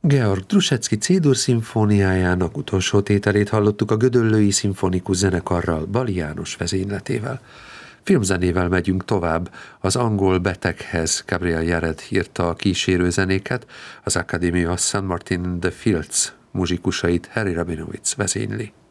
Georg Drusecki C-dur szimfóniájának utolsó tételét hallottuk a Gödöllői Szimfonikus Zenekarral, Bali János vezényletével. Filmzenével megyünk tovább. Az angol beteghez Gabriel Yared írta a kísérőzenéket, az Academy of St. Martin in the Fields muzsikusait Harry Rabinowitz vezényli.